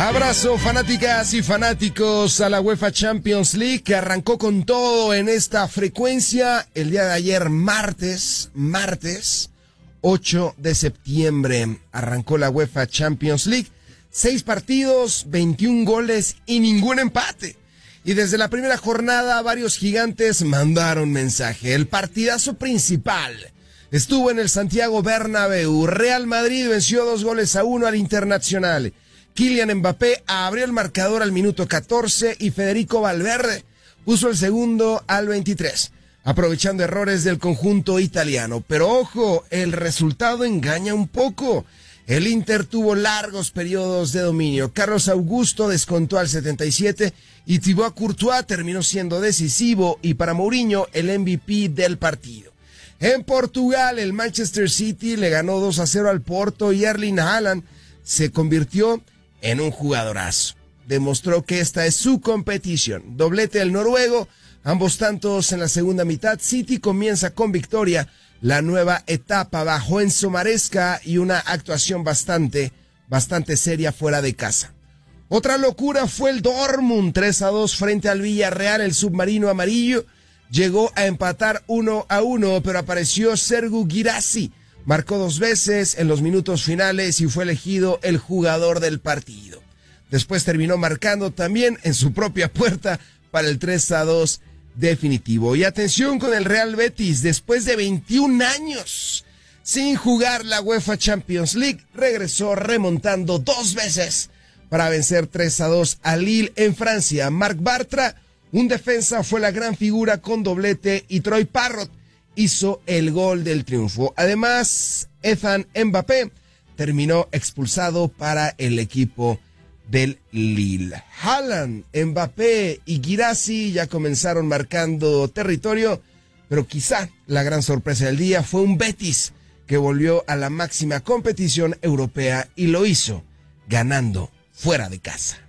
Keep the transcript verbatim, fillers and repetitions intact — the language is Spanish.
Abrazo, fanáticas y fanáticos, a la UEFA Champions League, que arrancó con todo en esta frecuencia el día de ayer, martes, martes, ocho de septiembre. Arrancó la UEFA Champions League, seis partidos, veintiún goles y ningún empate. Y desde la primera jornada, varios gigantes mandaron mensaje. El partidazo principal estuvo en el Santiago Bernabéu. Real Madrid venció dos goles a uno al Internacional. Kylian Mbappé abrió el marcador al minuto catorce y Federico Valverde puso el segundo al veintitrés, aprovechando errores del conjunto italiano. Pero ojo, el resultado engaña un poco. El Inter tuvo largos periodos de dominio. Carlos Augusto descontó al setenta y siete y Thibaut Courtois terminó siendo decisivo y para Mourinho el M V P del partido. En Portugal, el Manchester City le ganó dos a cero al Porto y Erling Haaland se convirtió en un jugadorazo. Demostró que esta es su competición. Doblete del noruego, ambos tantos en la segunda mitad. City comienza con victoria la nueva etapa bajo Enzo Maresca y una actuación bastante, bastante seria fuera de casa. Otra locura fue el Dortmund, tres a dos frente al Villarreal. El submarino amarillo llegó a empatar uno a uno, pero apareció Sergio Guirassy. Marcó dos veces en los minutos finales y fue elegido el jugador del partido. Después terminó marcando también en su propia puerta para el tres a dos definitivo. Y atención con el Real Betis, después de veintiún años sin jugar la UEFA Champions League, regresó remontando dos veces para vencer tres a dos a Lille en Francia. Marc Bartra, un defensa, fue la gran figura con doblete y Troy Parrott hizo el gol del triunfo. Además, Ethan Mbappé terminó expulsado para el equipo del Lille. Haaland, Mbappé y Guirassy ya comenzaron marcando territorio, pero quizá la gran sorpresa del día fue un Betis que volvió a la máxima competición europea y lo hizo ganando fuera de casa.